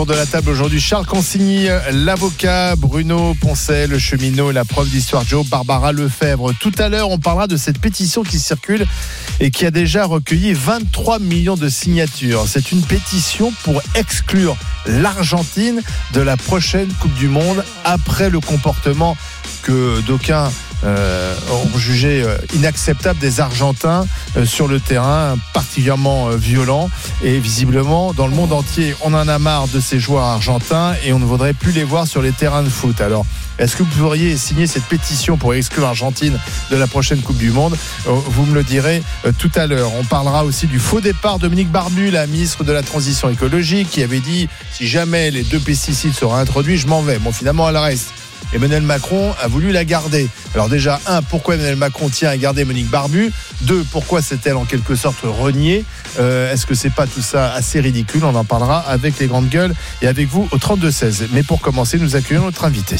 De la table aujourd'hui, Charles Consigny, l'avocat, Bruno Poncet, le cheminot et la prof d'histoire Joe, Barbara Lefebvre. Tout à l'heure, on parlera de cette pétition qui circule et qui a déjà recueilli 23 millions de signatures. C'est une pétition pour exclure l'Argentine de la prochaine Coupe du Monde après le comportement que d'aucuns ont jugé inacceptable des Argentins sur le terrain, particulièrement violent, et visiblement dans le monde entier on en a marre de ces joueurs argentins et on ne voudrait plus les voir sur les terrains de foot. Alors est-ce que vous pourriez signer cette pétition pour exclure l'Argentine de la prochaine Coupe du Monde? Vous me le direz tout à l'heure. On parlera aussi du faux départ de Monique Barbu, la ministre de la Transition écologique, qui avait dit si jamais les 2 pesticides seraient introduits, je m'en vais. Bon, finalement elle reste. Emmanuel Macron a voulu la garder. Alors déjà, 1, pourquoi Emmanuel Macron tient à garder Monique Barbu? 2, pourquoi s'est-elle en quelque sorte reniée? Est-ce que c'est pas tout ça assez ridicule? On en parlera avec les grandes gueules et avec vous au 32-16. Mais pour commencer, nous accueillons notre invité.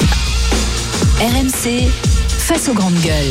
RMC, face aux grandes gueules.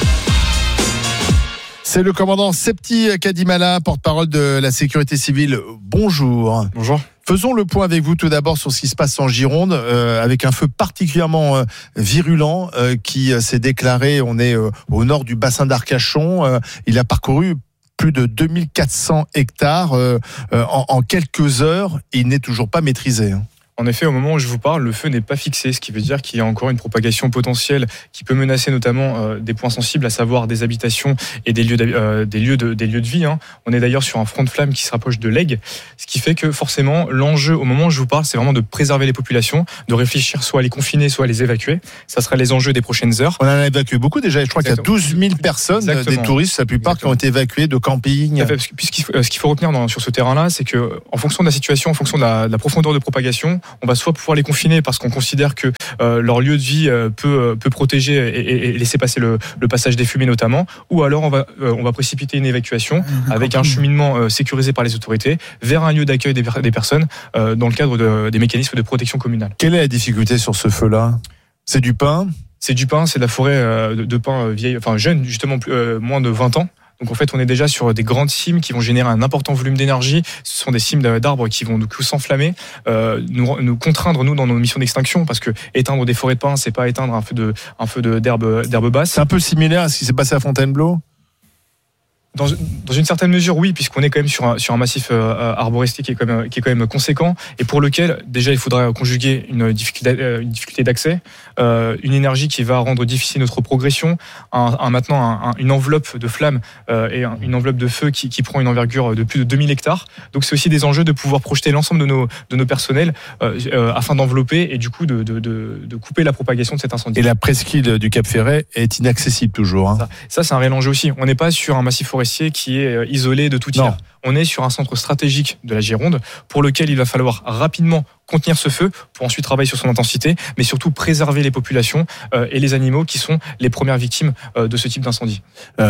C'est le commandant Septi Kadimala, porte-parole de la sécurité civile. Bonjour. Bonjour. Faisons le point avec vous tout d'abord sur ce qui se passe en Gironde, avec un feu particulièrement virulent qui s'est déclaré. On est au nord du bassin d'Arcachon. Il a parcouru plus de 2400 hectares en quelques heures. Et il n'est toujours pas maîtrisé. En effet, au moment où je vous parle, le feu n'est pas fixé, ce qui veut dire qu'il y a encore une propagation potentielle qui peut menacer notamment des points sensibles, à savoir des habitations et des lieux de vie. On est d'ailleurs sur un front de flamme qui se rapproche de l'Aigle, ce qui fait que forcément, l'enjeu, au moment où je vous parle, c'est vraiment de préserver les populations, de réfléchir soit à les confiner, soit à les évacuer. Ça sera les enjeux des prochaines heures. On en a évacué beaucoup déjà. Je crois qu'il y a 12 000 personnes, des touristes, la plupart, qui ont été évacués de camping. Ce qu'il faut retenir sur ce terrain-là, c'est que, en fonction de la situation, en fonction de la profondeur de propagation, on va soit pouvoir les confiner parce qu'on considère que leur lieu de vie peut protéger et laisser passer le passage des fumées notamment, ou alors on va précipiter une évacuation avec un cheminement sécurisé par les autorités vers un lieu d'accueil des personnes dans le cadre des mécanismes de protection communale. Quelle est la difficulté sur ce feu-là? C'est du pin? C'est du pin, c'est de la forêt de pin vieille, jeune, justement moins de 20 ans. Donc en fait, on est déjà sur des grandes cimes qui vont générer un important volume d'énergie. Ce sont des cimes d'arbres qui vont s'enflammer, nous contraindre dans nos missions d'extinction, parce que éteindre des forêts de pins, c'est pas éteindre un feu d'herbe basse. C'est un peu similaire à ce qui s'est passé à Fontainebleau. Dans une certaine mesure, oui, puisqu'on est quand même sur un massif arboristique qui est quand même conséquent, et pour lequel déjà il faudra conjuguer une difficulté d'accès, une énergie qui va rendre difficile notre progression, maintenant une enveloppe de flammes et une enveloppe de feu qui prend une envergure de plus de 2000 hectares. Donc c'est aussi des enjeux de pouvoir projeter l'ensemble de nos personnels afin d'envelopper et du coup de couper la propagation de cet incendie. Et la presqu'île du Cap Ferret est inaccessible toujours. Ça c'est un réel enjeu aussi. On n'est pas sur un massif forestier qui est isolé de tout tir. On est sur un centre stratégique de la Gironde pour lequel il va falloir rapidement contenir ce feu pour ensuite travailler sur son intensité, mais surtout préserver les populations et les animaux qui sont les premières victimes de ce type d'incendie.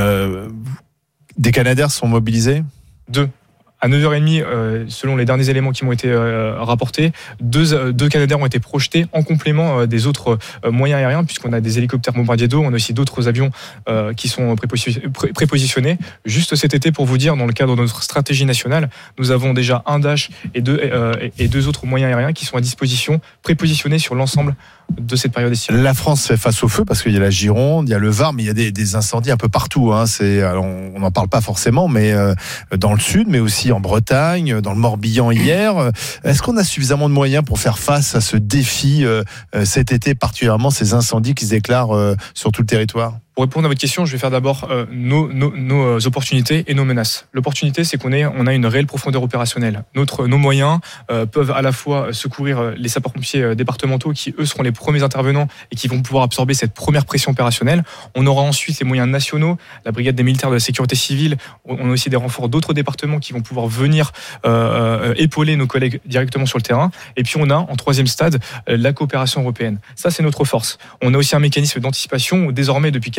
Des Canadair sont mobilisés? 2. À 9h30, selon les derniers éléments qui m'ont été rapportés, deux Canadair ont été projetés en complément des autres moyens aériens, puisqu'on a des hélicoptères bombardiers d'eau, on a aussi d'autres avions qui sont prépositionnés. Juste cet été, pour vous dire, dans le cadre de notre stratégie nationale, nous avons déjà un Dash et deux autres moyens aériens qui sont à disposition, prépositionnés sur l'ensemble de cette période estivale. La France fait face au feu parce qu'il y a la Gironde, il y a le Var, mais il y a des incendies un peu partout. Alors on n'en parle pas forcément, mais dans le sud, mais aussi en Bretagne, dans le Morbihan hier. Est-ce qu'on a suffisamment de moyens pour faire face à ce défi cet été, particulièrement ces incendies qui se déclarent sur tout le territoire? Pour répondre à votre question, je vais faire d'abord nos opportunités et nos menaces. L'opportunité, c'est qu'on a une réelle profondeur opérationnelle. Nos moyens peuvent à la fois secourir les sapeurs-pompiers départementaux qui, eux, seront les premiers intervenants et qui vont pouvoir absorber cette première pression opérationnelle. On aura ensuite les moyens nationaux, la brigade des militaires de la sécurité civile. On a aussi des renforts d'autres départements qui vont pouvoir venir épauler nos collègues directement sur le terrain. Et puis on a, en troisième stade, la coopération européenne. Ça, c'est notre force. On a aussi un mécanisme d'anticipation où désormais, depuis quelques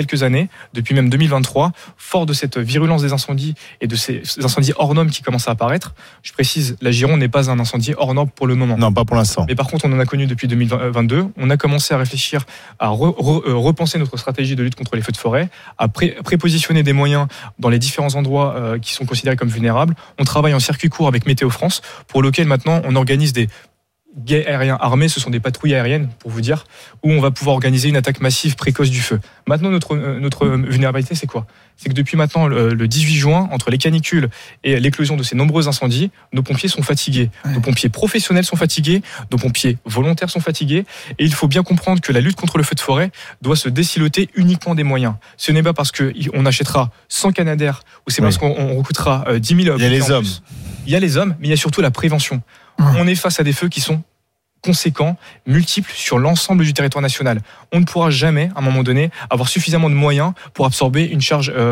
quelques années, depuis même 2023, fort de cette virulence des incendies et de ces incendies hors normes qui commencent à apparaître. Je précise, la Gironde n'est pas un incendie hors norme pour le moment. Non, pas pour l'instant. Mais par contre, on en a connu depuis 2022. On a commencé à réfléchir à repenser notre stratégie de lutte contre les feux de forêt, à prépositionner des moyens dans les différents endroits qui sont considérés comme vulnérables. On travaille en circuit court avec Météo France, pour lequel maintenant on organise des guets aériens armés, ce sont des patrouilles aériennes, pour vous dire, où on va pouvoir organiser une attaque massive précoce du feu. Maintenant, notre vulnérabilité, c'est quoi ? C'est que depuis maintenant, le 18 juin, entre les canicules et l'éclosion de ces nombreux incendies, nos pompiers sont fatigués. Ouais. Nos pompiers professionnels sont fatigués, nos pompiers volontaires sont fatigués, et il faut bien comprendre que la lutte contre le feu de forêt doit se désiloter uniquement des moyens. Ce n'est pas parce qu'on achètera 100 Canadair, ou c'est parce qu'on recrutera 10 000... Il y a les hommes. Il y a les hommes, mais il y a surtout la prévention. On est face à des feux qui sont conséquents, multiples sur l'ensemble du territoire national. On ne pourra jamais, à un moment donné, avoir suffisamment de moyens pour absorber une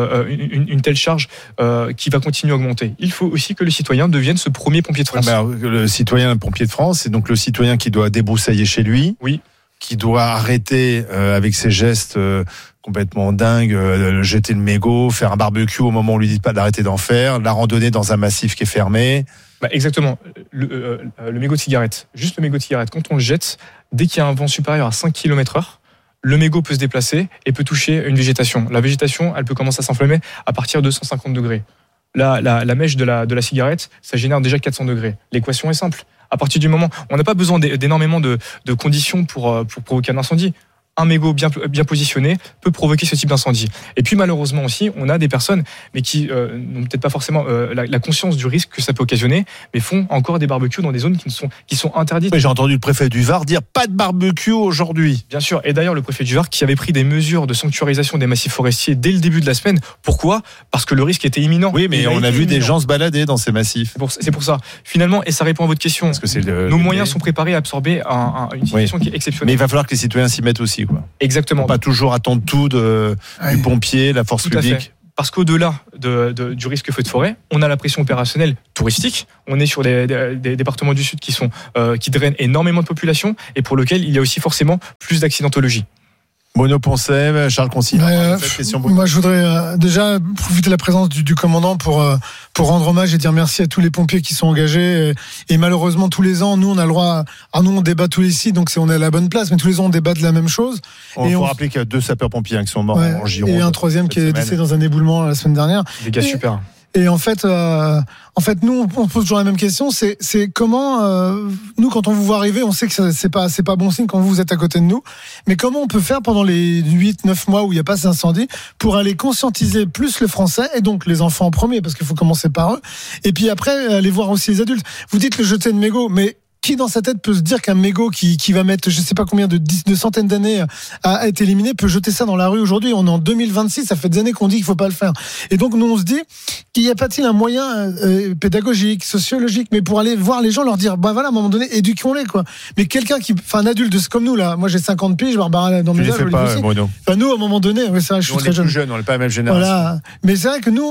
telle charge qui va continuer à augmenter. Il faut aussi que le citoyen devienne ce premier pompier de France. Le citoyen pompier de France, c'est donc le citoyen qui doit débroussailler chez lui, oui, qui doit arrêter avec ses gestes complètement dingues, jeter le mégot, faire un barbecue au moment où on lui dit pas d'arrêter d'en faire, la randonnée dans un massif qui est fermé. Exactement. Le mégot de cigarette, juste le mégot de cigarette, quand on le jette, dès qu'il y a un vent supérieur à 5 km/h, le mégot peut se déplacer et peut toucher une végétation. La végétation, elle peut commencer à s'enflammer à partir de 150 degrés. La mèche de la cigarette, ça génère déjà 400 degrés. L'équation est simple. À partir du moment, on n'a pas besoin d'énormément de conditions pour provoquer un incendie. Un mégot bien positionné peut provoquer ce type d'incendie. Et puis malheureusement aussi, on a des personnes mais qui n'ont peut-être pas forcément la conscience du risque que ça peut occasionner, mais font encore des barbecues dans des zones qui sont interdites. Oui, j'ai entendu le préfet du Var dire pas de barbecue aujourd'hui. Bien sûr, et d'ailleurs le préfet du Var qui avait pris des mesures de sanctuarisation des massifs forestiers dès le début de la semaine. Pourquoi ? Parce que le risque était imminent. Oui, mais on a vu des gens se balader dans ces massifs. C'est pour ça. Finalement, et ça répond à votre question, parce que nos moyens sont préparés à absorber une situation qui est exceptionnelle. Mais il va falloir que les citoyens s'y mettent aussi, quoi. Exactement. Pas toujours attendre tout du pompier, la force publique. Parce qu'au-delà du risque feu de forêt, on a la pression opérationnelle touristique. On est sur des départements du Sud qui drainent énormément de population et pour lequel il y a aussi forcément plus d'accidentologie. Bruno Poncet, Charles Consigny. Moi, je voudrais déjà profiter de la présence du commandant pour rendre hommage et dire merci à tous les pompiers qui sont engagés. Et malheureusement, tous les ans, nous, on a le droit. Nous, on débat tous les 6, donc on est à la bonne place. Mais tous les ans, on débat de la même chose. Il faut rappeler qu'il y a 2 sapeurs-pompiers qui sont morts en Gironde. Et un 3e qui est décédé dans un éboulement la semaine dernière. Des gars super. Et en fait, nous, on pose toujours la même question. C'est comment nous, quand on vous voit arriver, on sait que c'est pas bon signe quand vous êtes à côté de nous. Mais comment on peut faire pendant les 8-9 mois où il n'y a pas d'incendie pour aller conscientiser plus le français et donc les enfants en premier parce qu'il faut commencer par eux. Et puis après, aller voir aussi les adultes. Vous dites le jeter de mégot, mais qui dans sa tête peut se dire qu'un mégot qui va mettre je sais pas combien de centaines d'années à être éliminé peut jeter ça dans la rue aujourd'hui? On est en 2026, ça fait des années qu'on dit qu'il faut pas le faire. Et donc nous on se dit qu'il y a pas-t-il un moyen pédagogique, sociologique, mais pour aller voir les gens, leur dire voilà, à un moment donné, éduquons-les quoi. Mais quelqu'un un adulte comme nous là, moi j'ai 50 piges, Barbara dans mes âges, nous à un moment donné, c'est vrai, je suis très jeune. On n'est pas la même génération. Voilà. Mais c'est vrai que nous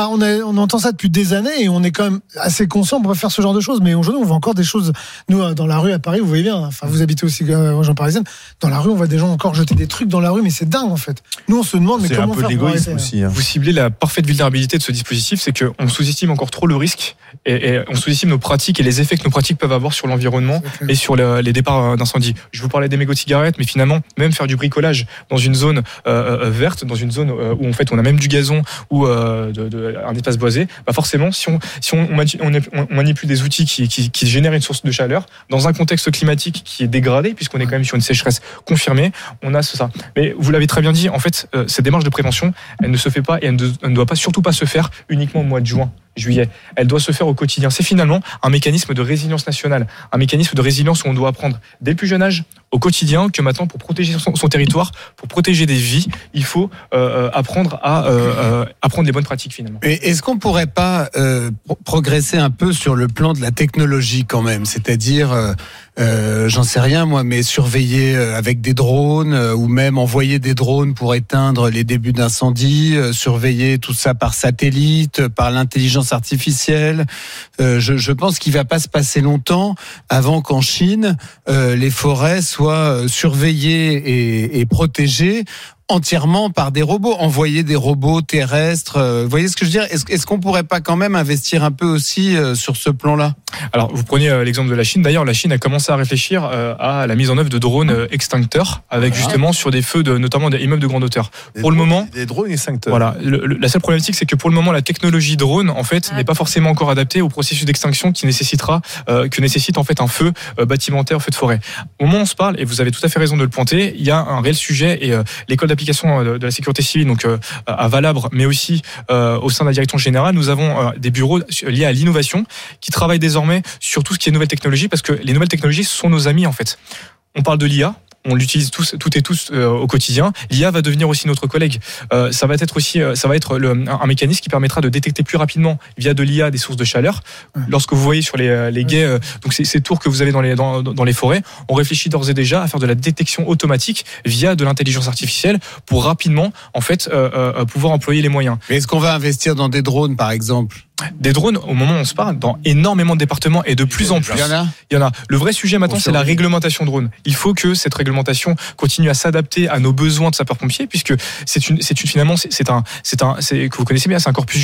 on entend ça depuis des années et on est quand même assez conscient pour faire ce genre de choses. Mais aujourd'hui on voit encore des choses. Nous, dans la rue à Paris, vous voyez bien, enfin, vous habitez aussi en région parisienne, dans la rue, on voit des gens encore jeter des trucs dans la rue, mais c'est dingue en fait. Nous, on se demande, mais comment faire pour arrêter, aussi, hein. Vous ciblez la parfaite vulnérabilité de ce dispositif, c'est qu'on sous-estime encore trop le risque et on sous-estime nos pratiques et les effets que nos pratiques peuvent avoir sur l'environnement et sur les départs d'incendie. Je vous parlais des mégots de cigarettes, mais finalement, même faire du bricolage dans une zone verte, dans une zone où en fait on a même du gazon ou un espace boisé, forcément, si on manipule des outils qui génèrent une source de chaleur, dans un contexte climatique qui est dégradé, puisqu'on est quand même sur une sécheresse confirmée, on a ça. Mais vous l'avez très bien dit, en fait, cette démarche de prévention, elle ne se fait pas et elle ne doit surtout pas se faire uniquement au mois de juillet. Elle doit se faire au quotidien. C'est finalement un mécanisme de résilience nationale, un mécanisme de résilience où on doit apprendre dès le plus jeune âge, au quotidien, que maintenant, pour protéger son territoire, pour protéger des vies, il faut apprendre les bonnes pratiques finalement. Et est-ce qu'on pourrait pas progresser un peu sur le plan de la technologie quand même, c'est-à-dire j'en sais rien moi, mais surveiller avec des drones ou même envoyer des drones pour éteindre les débuts d'incendie, surveiller tout ça par satellite, par l'intelligence artificielle. Je pense qu'il va pas se passer longtemps avant qu'en Chine les forêts soient surveillées et protégées entièrement par des robots, envoyer des robots terrestres. Vous voyez ce que je veux dire ? Est-ce qu'on pourrait pas quand même investir un peu aussi sur ce plan-là ? Alors, vous prenez l'exemple de la Chine. D'ailleurs, la Chine a commencé à réfléchir à la mise en œuvre de drones extincteurs, avec justement sur des feux, notamment des immeubles de grande hauteur. Pour le moment, des drones extincteurs. Voilà. La seule problématique, c'est que pour le moment, la technologie drone, en fait, n'est pas forcément encore adaptée au processus d'extinction que nécessite en fait un feu bâtimentaire, feu de forêt. Au moment où on se parle, et vous avez tout à fait raison de le pointer, il y a un réel sujet, et l'école d'application de la sécurité civile, donc à Valabre, mais aussi au sein de la direction générale, nous avons des bureaux liés à l'innovation qui travaillent désormais sur tout ce qui est nouvelles technologies, parce que les nouvelles technologies sont nos amis en fait. On parle de l'IA. On l'utilise toutes et tous au quotidien. L'IA va devenir aussi notre collègue. Ça va être un mécanisme qui permettra de détecter plus rapidement via de l'IA des sources de chaleur. Lorsque vous voyez sur les guets, donc ces tours que vous avez dans les forêts, on réfléchit d'ores et déjà à faire de la détection automatique via de l'intelligence artificielle pour rapidement en fait pouvoir employer les moyens. Mais est-ce qu'on va investir dans des drones par exemple ? Des drones, au moment où on se parle, dans énormément de départements et de plus en plus. Il y en a. Le vrai sujet maintenant, c'est la réglementation drone. Il faut que cette réglementation continue à s'adapter à nos besoins de sapeurs-pompiers, puisque finalement, que vous connaissez bien, c'est un corpus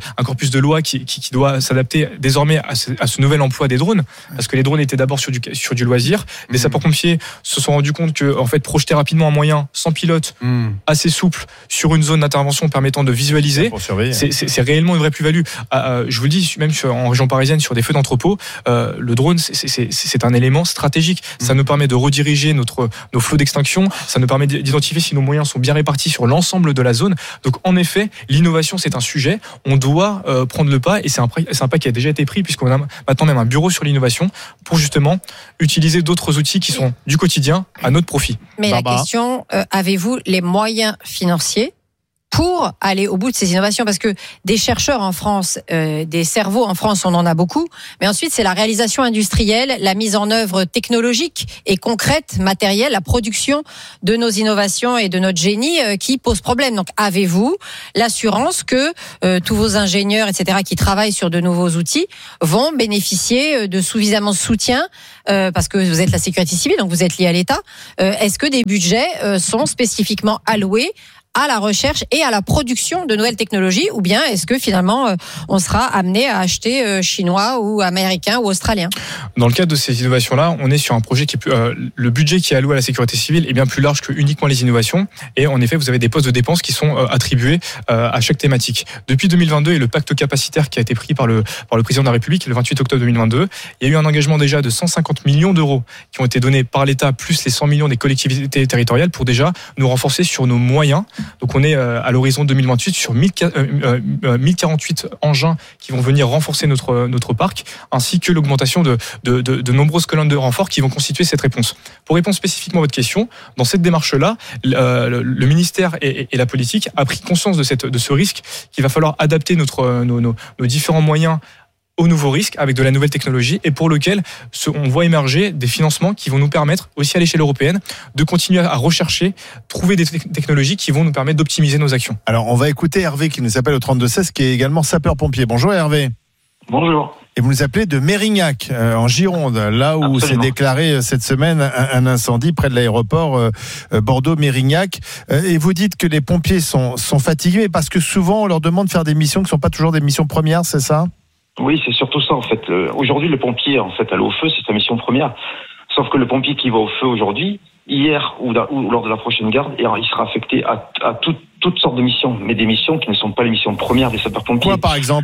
de loi qui doit s'adapter désormais à ce nouvel emploi des drones, parce que les drones étaient d'abord sur du loisir. Les sapeurs-pompiers se sont rendus compte que, en fait, projeter rapidement un moyen sans pilote, assez souple, sur une zone d'intervention permettant de visualiser, c'est réellement une vraie plus-value. Je vous le dis, même en région parisienne, sur des feux d'entrepôt, le drone, c'est un élément stratégique. Ça nous permet de rediriger nos flots d'extinction, ça nous permet d'identifier si nos moyens sont bien répartis sur l'ensemble de la zone. Donc, en effet, l'innovation, c'est un sujet. On doit prendre le pas, et c'est un pas qui a déjà été pris, puisqu'on a maintenant même un bureau sur l'innovation pour justement utiliser d'autres outils qui sont du quotidien à notre profit. Mais Barbara, la question, avez-vous les moyens financiers pour aller au bout de ces innovations? Parce que des chercheurs en France, des cerveaux en France, on en a beaucoup. Mais ensuite, c'est la réalisation industrielle, la mise en œuvre technologique et concrète, matérielle, la production de nos innovations et de notre génie qui pose problème. Donc, avez-vous l'assurance que tous vos ingénieurs, etc., qui travaillent sur de nouveaux outils vont bénéficier de suffisamment de soutien parce que vous êtes la sécurité civile, donc vous êtes lié à l'État. Est-ce que des budgets sont spécifiquement alloués à la recherche et à la production de nouvelles technologies, ou bien est-ce que finalement on sera amené à acheter chinois ou américain ou australien? Dans le cadre de ces innovations-là, on est sur un projet qui est le budget qui est alloué à la sécurité civile est bien plus large que uniquement les innovations, et en effet vous avez des postes de dépenses qui sont attribués à chaque thématique. Depuis 2022 et le pacte capacitaire qui a été pris par le président de la République le 28 octobre 2022, il y a eu un engagement déjà de 150 millions d'euros qui ont été donnés par l'État plus les 100 millions des collectivités territoriales pour déjà nous renforcer sur nos moyens. Donc on est à l'horizon 2028 sur 1048 engins qui vont venir renforcer notre parc, ainsi que l'augmentation de nombreuses colonnes de renfort qui vont constituer cette réponse. Pour répondre spécifiquement à votre question, dans cette démarche-là, le ministère et la politique a pris conscience de ce risque qu'il va falloir adapter nos différents moyens aux nouveaux risques avec de la nouvelle technologie, et pour lequel on voit émerger des financements qui vont nous permettre, aussi à l'échelle européenne, de continuer à rechercher, trouver des technologies qui vont nous permettre d'optimiser nos actions. Alors, on va écouter Hervé qui nous appelle au 3216, qui est également sapeur-pompier. Bonjour Hervé. Bonjour. Et vous nous appelez de Mérignac, en Gironde, là où s'est déclaré cette semaine un incendie près de l'aéroport Bordeaux-Mérignac. Et vous dites que les pompiers sont fatigués, mais parce que souvent on leur demande de faire des missions qui ne sont pas toujours des missions premières, c'est ça ? Oui, c'est surtout ça en fait. Aujourd'hui, le pompier, en fait, aller au feu, c'est sa mission première. Sauf que le pompier qui va au feu aujourd'hui, hier ou lors de la prochaine garde, il sera affecté à toutes sortes de missions, mais des missions qui ne sont pas les missions premières des sapeurs-pompiers. Quoi, par exemple ?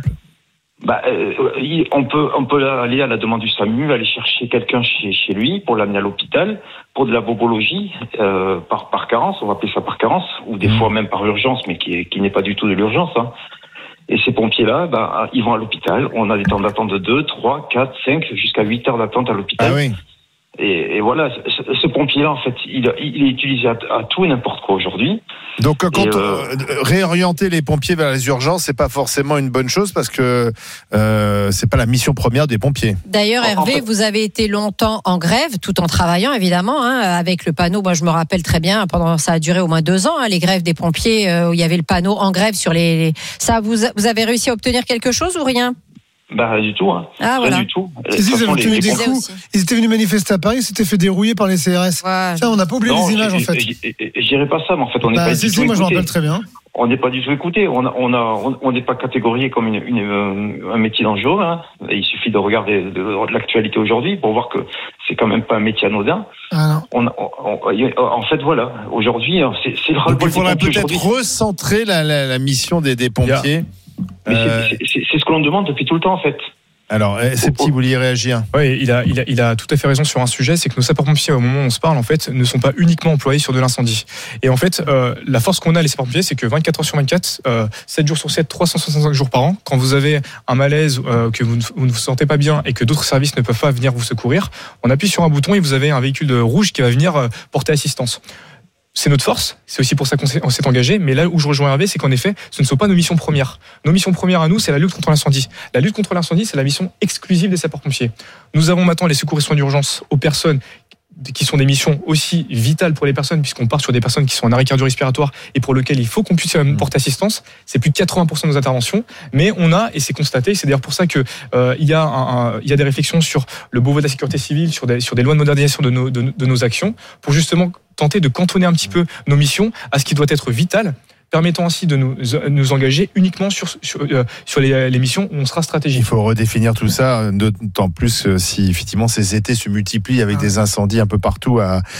On peut aller à la demande du SAMU, aller chercher quelqu'un chez lui pour l'amener à l'hôpital, pour de la bobologie, par carence, on va appeler ça par carence, ou des fois même par urgence, mais qui n'est pas du tout de l'urgence, hein. Et ces pompiers-là, ils vont à l'hôpital. On a des temps d'attente de 2, 3, 4, 5, jusqu'à 8 heures d'attente à l'hôpital. Ah oui. Et voilà, ce pompier-là, en fait, il est utilisé à tout et n'importe quoi aujourd'hui. Donc, réorienter les pompiers vers les urgences, c'est pas forcément une bonne chose, parce que c'est pas la mission première des pompiers. D'ailleurs, Hervé, vous avez été longtemps en grève, tout en travaillant évidemment, avec le panneau. Moi, je me rappelle très bien. Ça a duré au moins 2 ans, les grèves des pompiers, où il y avait le panneau en grève sur les. Ça, vous avez réussi à obtenir quelque chose ou rien? Bah, du tout, hein. Ah, Rien voilà. du tout. De Si, toute ils façon, avaient tenu des les- coups. Ils étaient venus manifester à Paris, ils s'étaient fait dérouiller par les CRS. Ouais. Ça, on n'a pas oublié Non, les images, en fait. Je dirais pas ça, mais en fait, on n'est pas du tout Moi, je me écouté. rappelle très bien. On n'est pas du tout écouté. On n'est pas catégorié comme un métier dangereux, hein. Il suffit de regarder de l'actualité aujourd'hui pour voir que c'est quand même pas un métier anodin. Ah, non. En fait, voilà. Aujourd'hui, c'est le Donc ras-le-bol il des faudrait pompiers peut-être aujourd'hui. recentrer la mission des pompiers. Mais c'est ce que l'on demande depuis tout le temps, en fait. Alors, c'est petit, vous vouliez réagir? Oui, il a tout à fait raison sur un sujet, c'est que nos sapeurs-pompiers, au moment où on se parle, en fait, ne sont pas uniquement employés sur de l'incendie. Et en fait, la force qu'on a, les sapeurs-pompiers, c'est que 24 heures sur 24, 7 jours sur 7, 365 jours par an, quand vous avez un malaise, que vous ne vous sentez pas bien et que d'autres services ne peuvent pas venir vous secourir, on appuie sur un bouton et vous avez un véhicule rouge qui va venir porter assistance. C'est notre force, c'est aussi pour ça qu'on s'est engagé, mais là où je rejoins Hervé, c'est qu'en effet, ce ne sont pas nos missions premières. Nos missions premières à nous, c'est la lutte contre l'incendie. La lutte contre l'incendie, c'est la mission exclusive des sapeurs-pompiers. Nous avons maintenant les secours et soins d'urgence aux personnes qui sont des missions aussi vitales pour les personnes, puisqu'on part sur des personnes qui sont en arrêt cardio-respiratoire et pour lesquelles il faut qu'on puisse porter assistance. C'est plus de 80% de nos interventions, mais on a, et c'est constaté, c'est d'ailleurs pour ça que il y a des réflexions sur le Beauvau de la sécurité civile, sur des lois de modernisation de nos actions, pour justement tenter de cantonner un petit peu nos missions à ce qui doit être vital, permettant ainsi de nous engager uniquement sur les missions où on sera stratégique. Il faut redéfinir tout ça, d'autant plus si effectivement ces étés se multiplient avec des incendies un peu partout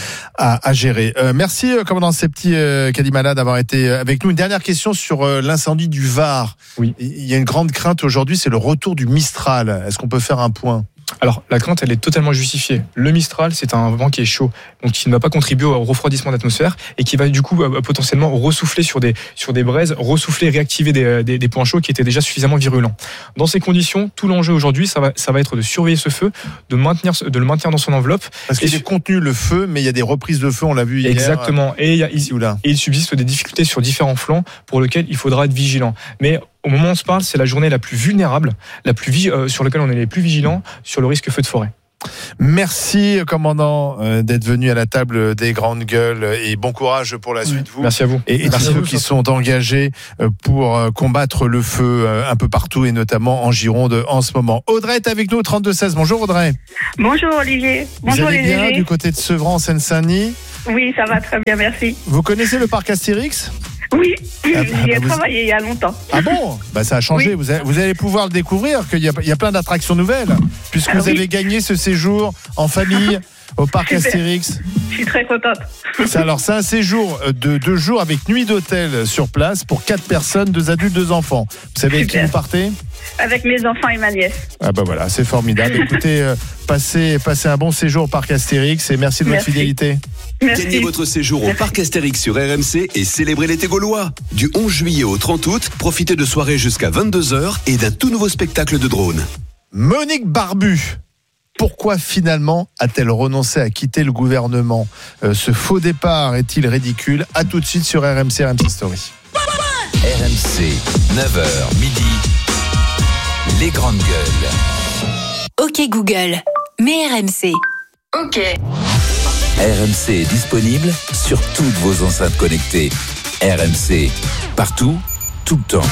à gérer. Merci, commandant Septi Kadimala, d'avoir été avec nous. Une dernière question sur l'incendie du Var. Oui. Il y a une grande crainte aujourd'hui, c'est le retour du Mistral. Est-ce qu'on peut faire un point ? Alors, la crainte, elle est totalement justifiée. Le Mistral, c'est un vent qui est chaud, donc qui ne va pas contribuer au refroidissement de l'atmosphère et qui va du coup potentiellement ressouffler sur des braises, ressouffler, réactiver des points chauds qui étaient déjà suffisamment virulents. Dans ces conditions, tout l'enjeu aujourd'hui, ça va être de surveiller ce feu, de le maintenir dans son enveloppe. Parce qu'il est contenu le feu, mais il y a des reprises de feu, on l'a vu hier. Exactement. Et il subsiste des difficultés sur différents flancs pour lesquels il faudra être vigilant. Mais au moment où on se parle, c'est la journée la plus vulnérable, sur laquelle on est les plus vigilants sur le risque feu de forêt. Merci, commandant, d'être venu à la table des grandes gueules et bon courage pour la suite. Vous. Merci à vous. Et tous ceux qui sont engagés pour combattre le feu un peu partout et notamment en Gironde en ce moment. Audrey est avec nous au 32-16. Bonjour Audrey. Bonjour Olivier. Vous Bonjour allez les bien GG. du côté de Sevran en Seine-Saint-Denis? Oui, ça va très bien, merci. Vous connaissez le parc Astérix? Oui, j'y ai vous- travaillé il y a longtemps. Ah bon? Ça a changé. Oui. Vous allez pouvoir le découvrir, qu'il y a plein d'attractions nouvelles, puisque vous avez gagné ce séjour en famille au parc Super. Astérix. Je suis très contente. C'est un séjour de 2 jours avec nuit d'hôtel sur place pour 4 personnes, 2 adultes, 2 enfants. Vous savez avec qui Super. vous partez? Avec mes enfants et ma nièce. Ah bah voilà, c'est formidable. Écoutez, passez un bon séjour au parc Astérix et merci de votre Merci. fidélité. Merci. Gagnez votre séjour au parc Astérix sur RMC et célébrez l'été gaulois. Du 11 juillet au 30 août, profitez de soirées jusqu'à 22h et d'un tout nouveau spectacle de drone. Monique Barbu. Pourquoi finalement a-t-elle renoncé à quitter le gouvernement? Ce faux départ est-il ridicule? À tout de suite sur RMC Story. RMC, 9h midi, les grandes gueules. OK Google, mets RMC. Ok. RMC est disponible sur toutes vos enceintes connectées. RMC, partout, tout le temps.